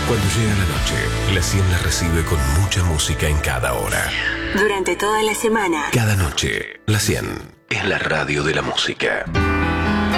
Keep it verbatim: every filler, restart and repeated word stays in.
Cuando llega la noche, la cien la recibe con mucha música en cada hora. Durante toda la semana. Cada noche, la cien es la radio de la música.